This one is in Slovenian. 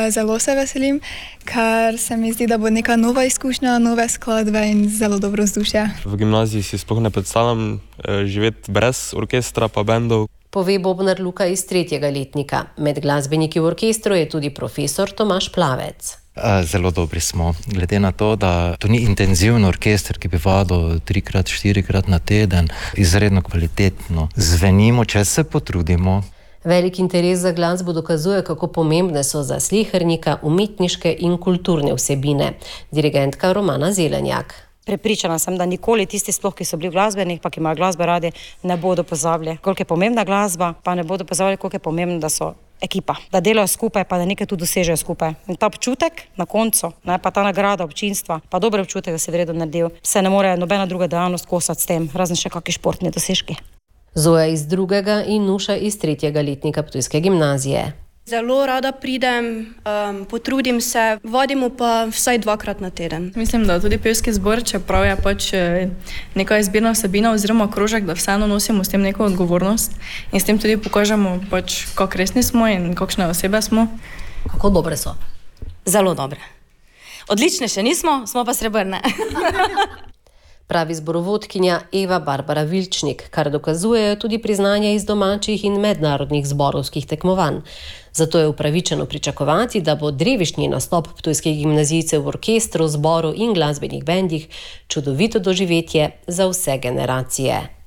Zelo se veselim, ker se mi zdi, da bo neka nova izkušnja, nove skladbe in zelo dobro vzdušje. V gimnaziji si sploh ne predstavljam živeti brez orkestra pa bendov. Pove bobnar Luka iz 3. letnika. Med glasbeniki v orkestru je tudi profesor Tomaž Plavec. Zelo dobri smo, glede na to, da to ni intenziven orkester, ki bi vadil 3-krat, 4-krat na teden, izredno kvalitetno zvenimo, če se potrudimo. Velik interes za glasbo dokazuje, kako pomembne so za slehernika umetniške in kulturne vsebine. Dirigentka Romana Zelenjak. Prepričana sem, da nikoli tisti sploh, ki so bili glasbenih, pa ki imajo glasbe radi, ne bodo pozabili, koliko je pomembna glasba, pa ne bodo pozabili, koliko je pomembno, da so ekipa, da delajo skupaj, pa da nekaj tudi dosežejo skupaj. In ta občutek na koncu, pa ta nagrada občinstva, pa dober občutek, da se vredno naredil, se ne more nobena druga dejavnost kosati s tem, razen še kakšni športni dosežki. Zoja iz 2. in Nuša iz 3. letnika Ptujske gimnazije. Zelo rada pridem, potrudim se, vadimo pa vsaj 2-krat na teden. Mislim, da tudi pevski zbor, čeprav je pač neka izbirna vsebina oziroma krožek, da vseeno nosimo s tem neko odgovornost in s tem tudi pokažemo, pač, kako resni smo in kakšne osebe smo. Kako dobre so? Zelo dobre. Odlične še nismo, smo pa srebrne. Pravi zborovodkinja Eva Barbara Vilčnik, kar dokazujejo tudi priznanja iz domačih in mednarodnih zborovskih tekmovanj. Zato je upravičeno pričakovati, da bo drevišnji nastop ptujskih gimnazijcev v orkestru, zboru in glasbenih bendih čudovito doživetje za vse generacije.